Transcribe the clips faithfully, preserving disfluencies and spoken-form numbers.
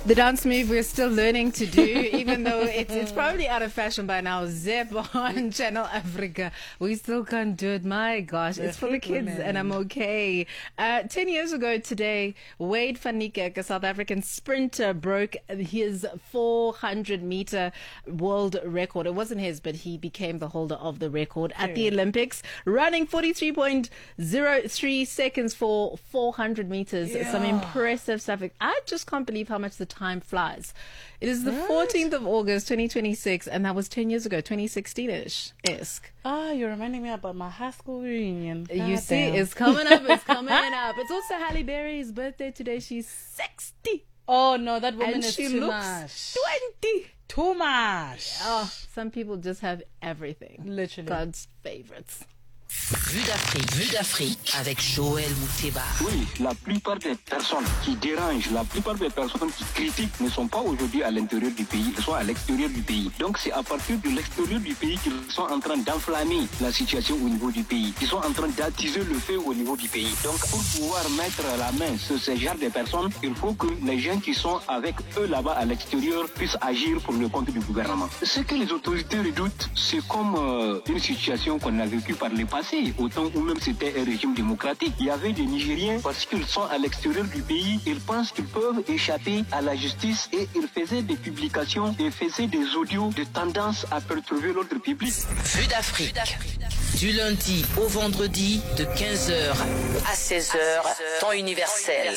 The dance move we're still learning to do, even though it's, it's probably out of fashion by now. Zep on Channel Africa. We still can't do it. My gosh, it's for the kids women. And I'm okay. Uh, ten years ago today, Wade van Niekerk, a South African sprinter, broke his four hundred meter world record. It wasn't his, but he became the holder of the record at the Olympics, running forty-three point zero three seconds for four hundred meters. Yeah. Some impressive stuff. I just can't believe how much the time flies. It is the fourteenth of August, twenty twenty-six, and that was ten years ago, twenty sixteen-ish. Esque. Ah, you're reminding me about my high school reunion. God you see, damn. it's coming up, it's coming up. It's also Halle Berry's birthday today. She's sixty. Oh, no, that woman And is she too looks much. twenty. Too much. Oh, some people just have everything. Literally. God's favorites. Vue d'Afrique, Vue d'Afrique avec Joël Mouteba. Oui, la plupart des personnes qui dérangent, la plupart des personnes qui critiquent ne sont pas aujourd'hui à l'intérieur du pays, elles sont à l'extérieur du pays. Donc c'est à partir de l'extérieur du pays qu'ils sont en train d'enflammer la situation au niveau du pays. Ils sont en train d'attiser le feu au niveau du pays. Donc pour pouvoir mettre la main sur ce genre de personnes, il faut que les gens qui sont avec eux là-bas à l'extérieur puissent agir pour le compte du gouvernement. Ce que les autorités redoutent, c'est comme euh, une situation qu'on a vécue par le passé. Au temps où même c'était un régime démocratique, il y avait des Nigériens, parce qu'ils sont à l'extérieur du pays, ils pensent qu'ils peuvent échapper à la justice et ils faisaient des publications et faisaient des audios de tendance à perturber l'ordre public. Vue d'Afrique, du lundi au vendredi de quinze heures à seize heures, temps universel.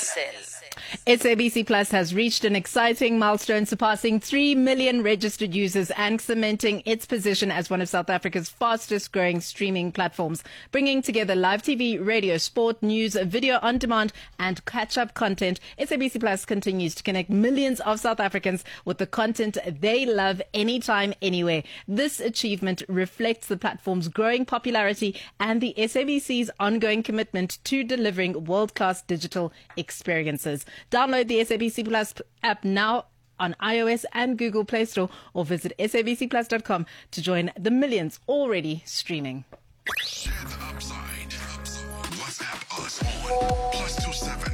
S A B C Plus has reached an exciting milestone, surpassing three million registered users and cementing its position as one of South Africa's fastest growing streaming platforms, bringing together live T V, radio, sport, news, video on demand, and catch-up content. S A B C Plus continues to connect millions of South Africans with the content they love anytime, anywhere. This achievement reflects the platform's growing popularity and the S A B C's ongoing commitment to delivering world-class digital experiences. Download the S A B C Plus app now on iOS and Google Play Store, or visit S A B C plus dot com to join the millions already streaming. Share the upside. WhatsApp us on plus two seven